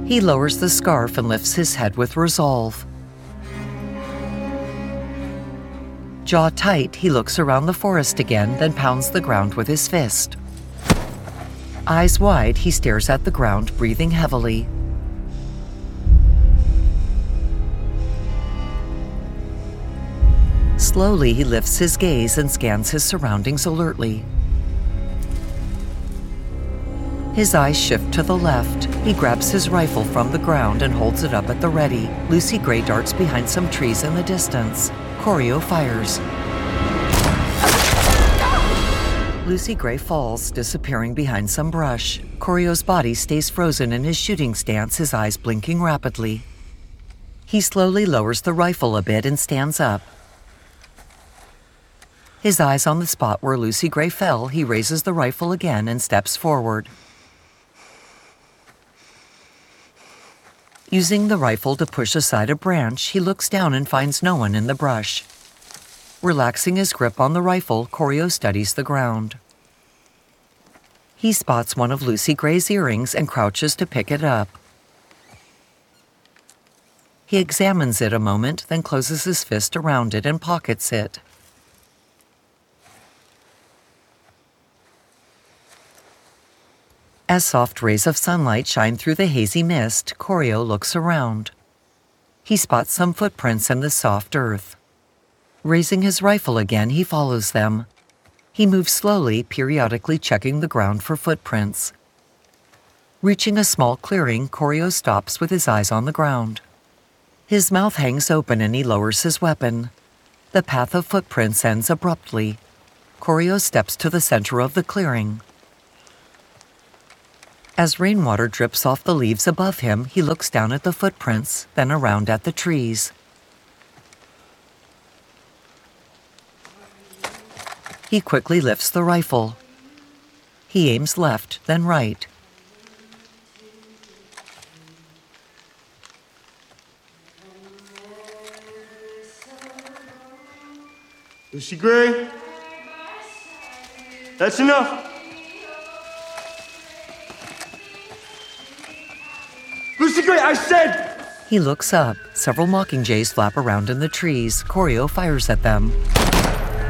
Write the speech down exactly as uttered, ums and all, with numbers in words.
He lowers the scarf and lifts his head with resolve. Jaw tight, he looks around the forest again, then pounds the ground with his fist. Eyes wide, he stares at the ground, breathing heavily. Slowly, he lifts his gaze and scans his surroundings alertly. His eyes shift to the left. He grabs his rifle from the ground and holds it up at the ready. Lucy Gray darts behind some trees in the distance. Koryo fires. Lucy Gray falls, disappearing behind some brush. Koryo's body stays frozen in his shooting stance, his eyes blinking rapidly. He slowly lowers the rifle a bit and stands up. His eyes on the spot where Lucy Gray fell, he raises the rifle again and steps forward. Using the rifle to push aside a branch, he looks down and finds no one in the brush. Relaxing his grip on the rifle, Koryo studies the ground. He spots one of Lucy Gray's earrings and crouches to pick it up. He examines it a moment, then closes his fist around it and pockets it. As soft rays of sunlight shine through the hazy mist, Koryo looks around. He spots some footprints in the soft earth. Raising his rifle again, he follows them. He moves slowly, periodically checking the ground for footprints. Reaching a small clearing, Koryo stops with his eyes on the ground. His mouth hangs open and he lowers his weapon. The path of footprints ends abruptly. Koryo steps to the center of the clearing. As rainwater drips off the leaves above him, he looks down at the footprints, then around at the trees. He quickly lifts the rifle. He aims left, then right. Lucy Gray? That's enough. Lucy Gray, I said! He looks up. Several mockingjays flap around in the trees. Koryo fires at them.